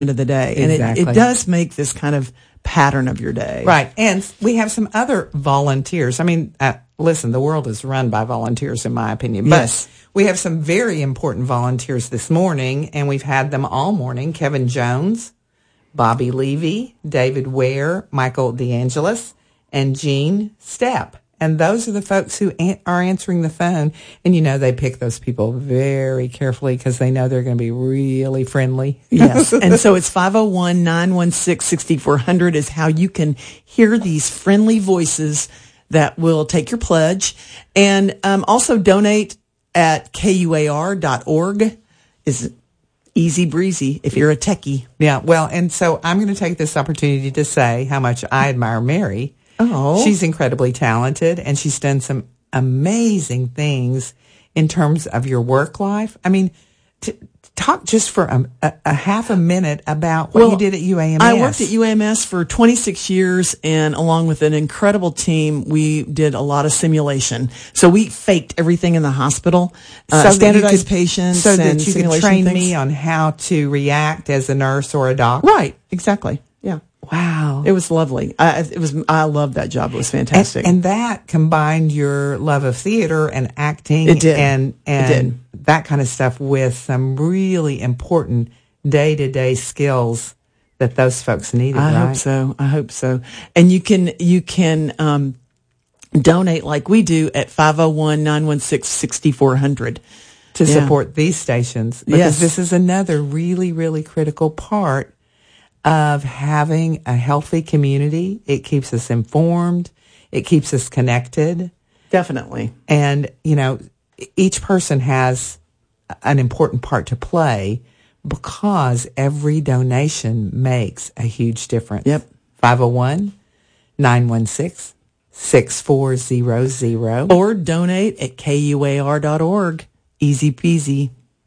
of the day. Exactly. And it does make this kind of pattern of your day. Right. And we have some other volunteers. I mean, listen, the world is run by volunteers, in my opinion. But Yes. we have some very important volunteers this morning, and we've had them all morning. Kevin Jones, Bobby Levy, David Ware, Michael DeAngelis, and Gene Stepp. And those are the folks who are answering the phone. And, they pick those people very carefully because they know they're going to be really friendly. Yes. And so it's 501-916-6400 is how you can hear these friendly voices that will take your pledge. And also donate at KUAR.org is easy breezy if you're a techie. Yeah. Well, and so I'm going to take this opportunity to say how much I admire Mary. Oh. She's incredibly talented, and she's done some amazing things in terms of your work life. I mean, talk just for a half a minute about what you did at UAMS. I worked at UAMS for 26 years, and along with an incredible team, we did a lot of simulation. So we faked everything in the hospital, standardized patients, so and that you could train me on how to react as a nurse or a doctor. Right, exactly. Yeah. Wow. It was lovely. I loved that job. It was fantastic. And that combined your love of theater and acting. It did. And it did. that kind of stuff with some really important day-to-day skills that those folks needed, I right? hope so. And you can donate like we do at 501-916-6400 to support these stations. Because this is another really, really critical part of having a healthy community. It keeps us informed. It keeps us connected. Definitely. And, each person has an important part to play because every donation makes a huge difference. Yep. 501-916-6400. Or donate at KUAR.org. Easy peasy.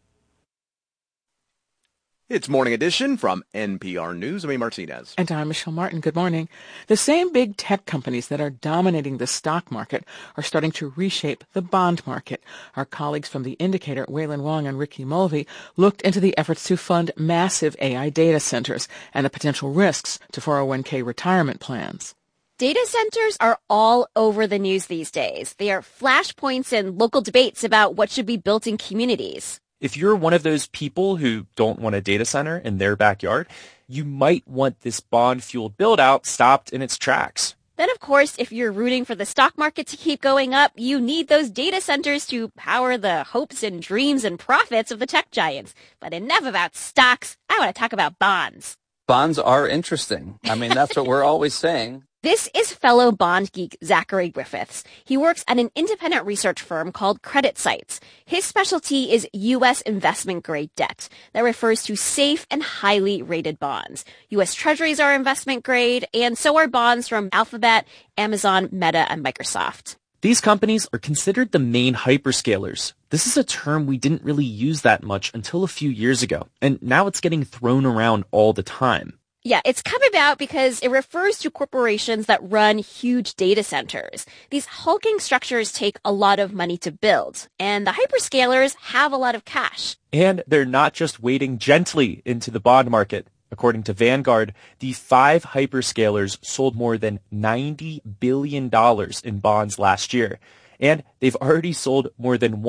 It's Morning Edition from NPR News. I'm Martinez. And I'm Michelle Martin. Good morning. The same big tech companies that are dominating the stock market are starting to reshape the bond market. Our colleagues from The Indicator, Waylon Wong and Ricky Mulvey, looked into the efforts to fund massive AI data centers and the potential risks to 401k retirement plans. Data centers are all over the news these days. They are flashpoints in local debates about what should be built in communities. If you're one of those people who don't want a data center in their backyard, you might want this bond-fueled build-out stopped in its tracks. Then, of course, if you're rooting for the stock market to keep going up, you need those data centers to power the hopes and dreams and profits of the tech giants. But enough about stocks. I want to talk about bonds. Bonds are interesting. I mean, that's what we're always saying. This is fellow bond geek Zachary Griffiths. He works at an independent research firm called CreditSights. His specialty is U.S. investment-grade debt. That refers to safe and highly rated bonds. U.S. Treasuries are investment-grade, and so are bonds from Alphabet, Amazon, Meta, and Microsoft. These companies are considered the main hyperscalers. This is a term we didn't really use that much until a few years ago, and now it's getting thrown around all the time. Yeah, it's come about because it refers to corporations that run huge data centers. These hulking structures take a lot of money to build, and the hyperscalers have a lot of cash. And they're not just wading gently into the bond market. According to Vanguard, the 5 hyperscalers sold more than $90 billion in bonds last year. And they've already sold more than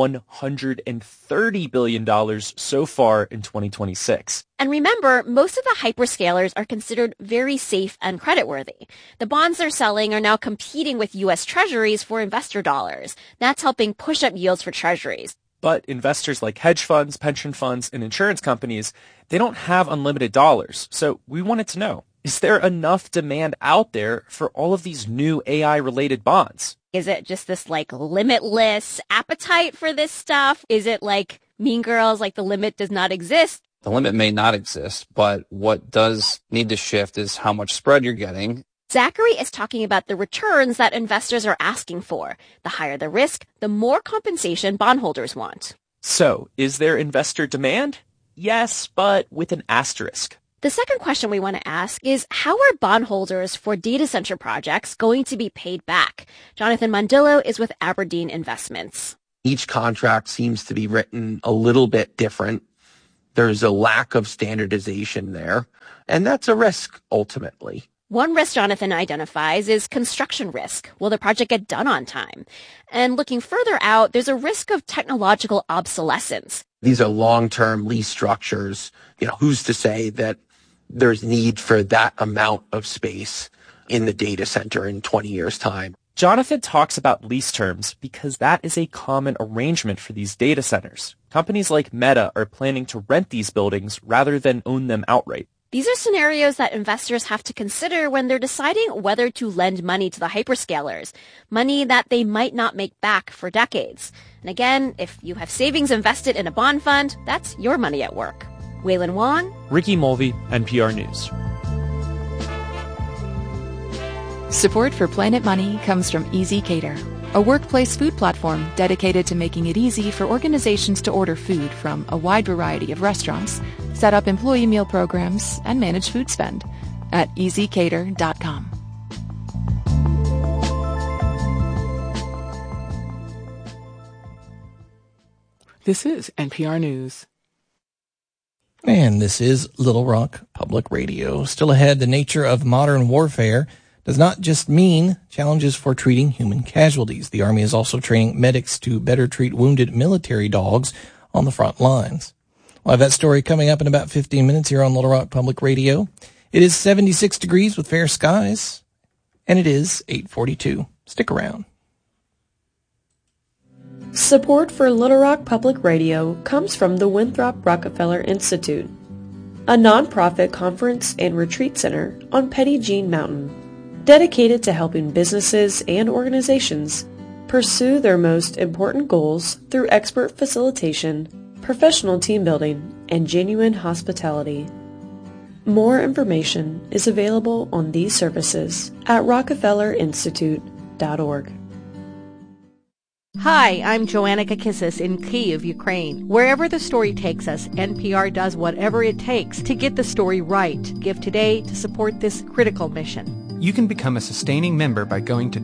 $130 billion so far in 2026. And remember, most of the hyperscalers are considered very safe and creditworthy. The bonds they're selling are now competing with U.S. Treasuries for investor dollars. That's helping push up yields for Treasuries. But investors like hedge funds, pension funds, and insurance companies, they don't have unlimited dollars. So we wanted to know, is there enough demand out there for all of these new AI-related bonds? Is it just this limitless appetite for this stuff? Is it like Mean Girls, like the limit does not exist? The limit may not exist, but what does need to shift is how much spread you're getting. Zachary is talking about the returns that investors are asking for. The higher the risk, the more compensation bondholders want. So, is there investor demand? Yes, but with an asterisk. The second question we want to ask is, how are bondholders for data center projects going to be paid back? Jonathan Mondillo is with Aberdeen Investments. Each contract seems to be written a little bit different. There's a lack of standardization there, and that's a risk ultimately. One risk Jonathan identifies is construction risk. Will the project get done on time? And looking further out, there's a risk of technological obsolescence. These are long-term lease structures. Who's to say that there's need for that amount of space in the data center in 20 years' time? Jonathan talks about lease terms because that is a common arrangement for these data centers. Companies like Meta are planning to rent these buildings rather than own them outright. These are scenarios that investors have to consider when they're deciding whether to lend money to the hyperscalers, money that they might not make back for decades. And again, if you have savings invested in a bond fund, that's your money at work. Waylon Wong, Ricky Mulvey, NPR News. Support for Planet Money comes from Easy Cater, a workplace food platform dedicated to making it easy for organizations to order food from a wide variety of restaurants, set up employee meal programs, and manage food spend at easycater.com. This is NPR News. And this is Little Rock Public Radio. Still ahead, the nature of modern warfare does not just mean challenges for treating human casualties. The Army is also training medics to better treat wounded military dogs on the front lines. We'll have that story coming up in about 15 minutes here on Little Rock Public Radio. It is 76 degrees with fair skies, and it is 8:42. Stick around. Support for Little Rock Public Radio comes from the Winthrop Rockefeller Institute, a nonprofit conference and retreat center on Petit Jean Mountain, dedicated to helping businesses and organizations pursue their most important goals through expert facilitation, professional team building, and genuine hospitality. More information is available on these services at rockefellerinstitute.org. Hi, I'm Joanna Kakissis in Kyiv, Ukraine. Wherever the story takes us, NPR does whatever it takes to get the story right. Give today to support this critical mission. You can become a sustaining member by going to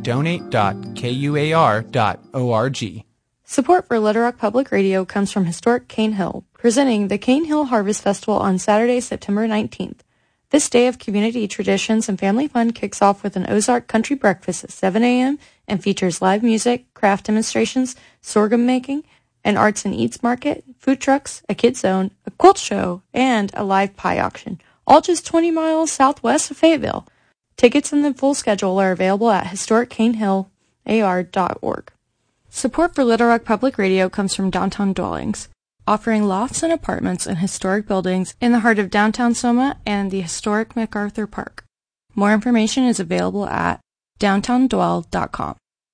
donate.kuar.org. Support for Little Rock Public Radio comes from Historic Cane Hill, presenting the Cane Hill Harvest Festival on Saturday, September 19th. This day of community traditions and family fun kicks off with an Ozark country breakfast at 7 a.m. and features live music, craft demonstrations, sorghum making, an arts and eats market, food trucks, a kids zone, a quilt show, and a live pie auction, all just 20 miles southwest of Fayetteville. Tickets and the full schedule are available at historiccanehill.ar.org. Support for Little Rock Public Radio comes from Downtown Dwellings, offering lofts and apartments in historic buildings in the heart of downtown Soma and the historic MacArthur Park. More information is available at downtowndwell.com.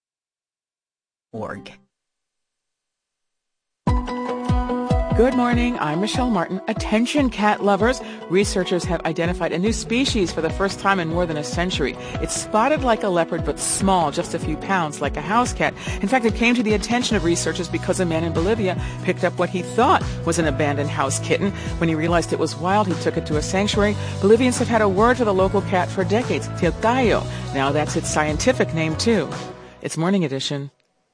Good morning, I'm Michelle Martin. Attention cat lovers. Researchers have identified a new species for the first time in more than a century. It's spotted like a leopard but small, just a few pounds, like a house cat. In fact, it came to the attention of researchers because a man in Bolivia picked up what he thought was an abandoned house kitten. When he realized it was wild, he took it to a sanctuary. Bolivians have had a word for the local cat for decades, Tilcayo. Now that's its scientific name, too. It's Morning Edition.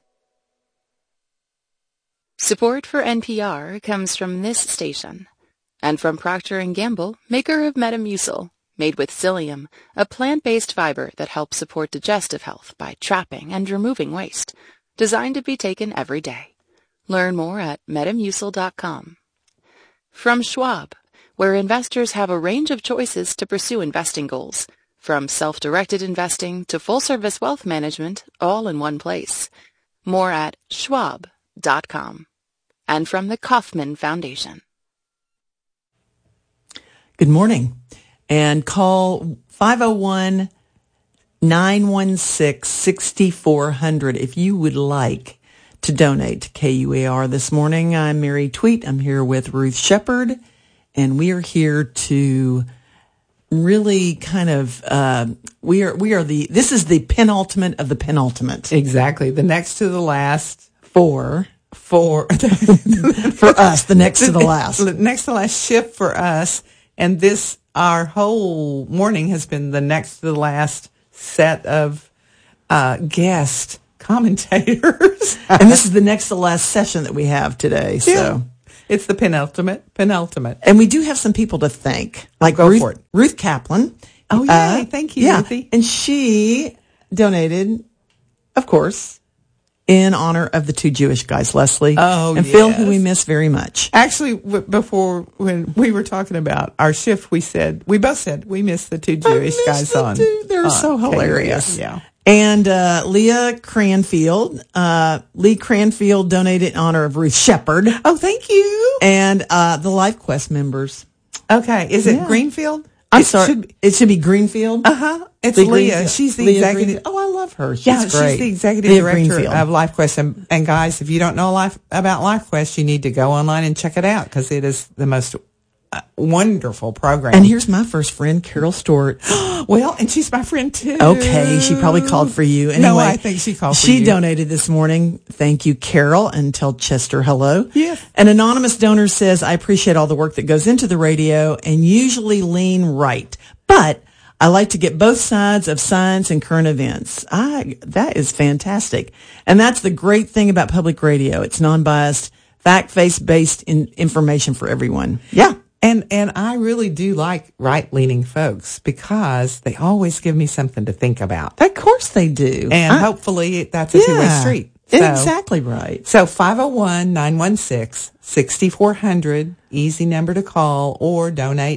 Support for NPR comes from this station and from Procter & Gamble, maker of Metamucil, made with psyllium, a plant-based fiber that helps support digestive health by trapping and removing waste, designed to be taken every day. Learn more at metamucil.com. From Schwab, where investors have a range of choices to pursue investing goals, from self-directed investing to full-service wealth management, all in one place. More at schwab.com. And from the Kauffman Foundation. Good morning. And call 501-916-6400 if you would like to donate to KUAR this morning. I'm Mary Tweet. I'm here with Ruth Shepard, and we are here to really kind of this is the penultimate of the penultimate. Exactly. The next to the last for us, the next to the last. Next to the last shift for us. And our whole morning has been the next to the last set of guest commentators. And this is the next to last session that we have today. So It's the penultimate. And we do have some people to thank. Like Go for it. Ruth Kaplan. Oh, yay. Thank you, Ruthie. And she donated, of course, in honor of the two Jewish guys, Leslie and Phil, who we miss very much. Actually, before, when we were talking about our shift, we both said we miss the two Jewish guys on. They're so hilarious. Yeah. And Leah Cranfield. Lee Cranfield donated in honor of Ruth Shepard. Oh, thank you. And the LifeQuest members. Okay. Is it Greenfield? I'm sorry. It should be Greenfield. It's Lee Leah. Greenfield. She's the Leah executive. Greenfield. Oh, I love her. She's She's great. the executive Leah director Greenfield. of LifeQuest. And guys, if you don't know about LifeQuest, you need to go online and check it out because it is the most wonderful program. And here's my first friend, Carol Stewart. Well, and she's my friend too. Okay, she probably called for you. Anyway, No, I think she called for you. She donated this morning. Thank you, Carol, and tell Chester hello. Yes. An anonymous donor says, I appreciate all the work that goes into the radio and usually lean right, but I like to get both sides of science and current events. That is fantastic. And that's the great thing about public radio. It's non-biased, fact-based information for everyone. Yeah. And I really do like right-leaning folks because they always give me something to think about. Of course they do. And hopefully that's a two-way street. So, exactly right. So 501-916-6400, easy number to call, or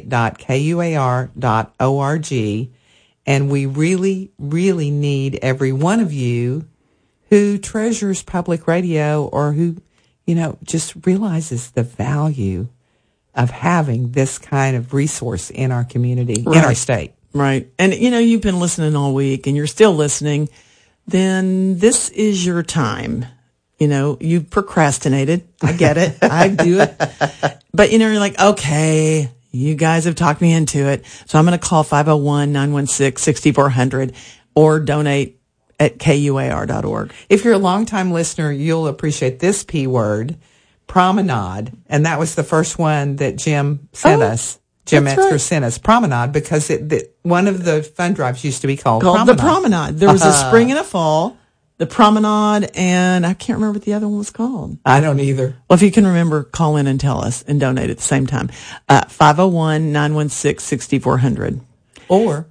donate.kuar.org. And we really, really need every one of you who treasures public radio or who, just realizes the value of having this kind of resource in our community, in our state. Right. And, you've been listening all week and you're still listening, then this is your time. You've procrastinated. I get it. I do it. But, you're like, okay, you guys have talked me into it. So I'm going to call 501-916-6400 or donate at kuar.org. If you're a longtime listener, you'll appreciate this P word. Promenade, and that was the first one that Jim sent us. Jim Metzger sent us Promenade because one of the fund drives used to be called Promenade. The Promenade. There was a spring and a fall, the Promenade, and I can't remember what the other one was called. I don't either. Well, if you can remember, call in and tell us and donate at the same time. 501-916-6400. Or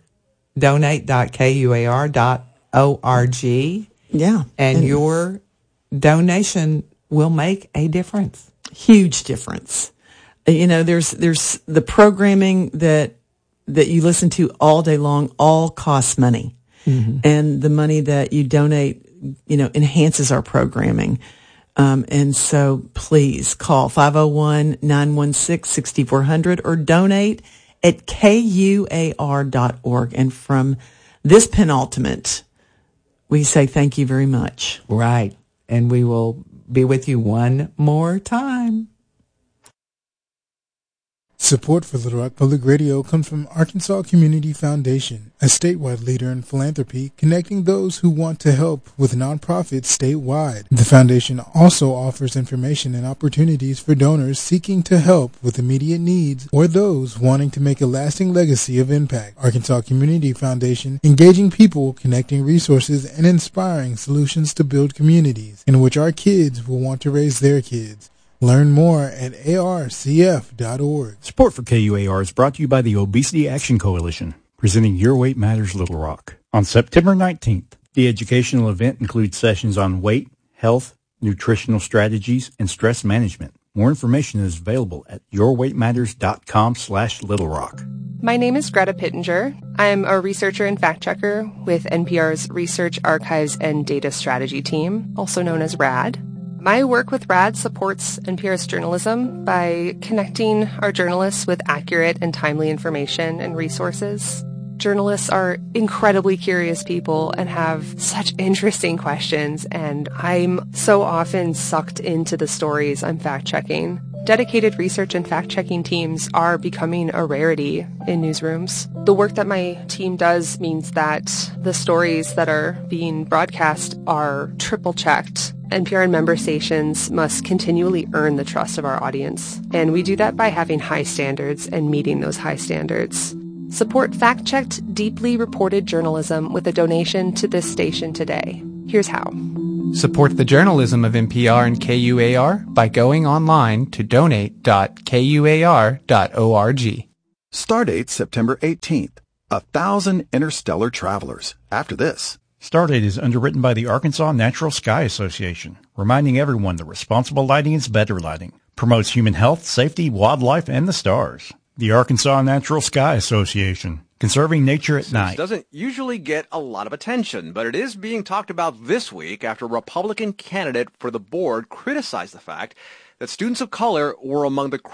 donate.kuar.org. Yeah. And your donation will make a difference. Huge difference. There's the programming that you listen to all day long all costs money. Mm-hmm. And the money that you donate, enhances our programming. And so please call 501-916-6400 or donate at kuar.org. And from this penultimate, we say thank you very much. Right. And we will be with you one more time. Support for Little Rock Public Radio comes from Arkansas Community Foundation, a statewide leader in philanthropy, connecting those who want to help with nonprofits statewide. The foundation also offers information and opportunities for donors seeking to help with immediate needs or those wanting to make a lasting legacy of impact. Arkansas Community Foundation, engaging people, connecting resources, and inspiring solutions to build communities in which our kids will want to raise their kids. Learn more at arcf.org. Support for KUAR is brought to you by the Obesity Action Coalition, presenting Your Weight Matters Little Rock. On September 19th, the educational event includes sessions on weight, health, nutritional strategies, and stress management. More information is available at yourweightmatters.com/littlerock. My name is Greta Pittenger. I'm a researcher and fact checker with NPR's Research Archives and Data Strategy team, also known as RAD. My work with RAD supports NPR's journalism by connecting our journalists with accurate and timely information and resources. Journalists are incredibly curious people and have such interesting questions, and I'm so often sucked into the stories I'm fact-checking. Dedicated research and fact-checking teams are becoming a rarity in newsrooms. The work that my team does means that the stories that are being broadcast are triple-checked. NPR and member stations must continually earn the trust of our audience, and we do that by having high standards and meeting those high standards. Support fact-checked, deeply reported journalism with a donation to this station today. Here's how. Support the journalism of NPR and KUAR by going online to donate.kuar.org. Stardate September 18th. 1,000 interstellar travelers. After this. Stardate is underwritten by the Arkansas Natural Sky Association, reminding everyone that responsible lighting is better lighting. Promotes human health, safety, wildlife, and the stars. The Arkansas Natural Sky Association, conserving nature at night. Doesn't usually get a lot of attention, but it is being talked about this week after a Republican candidate for the board criticized the fact that students of color were among the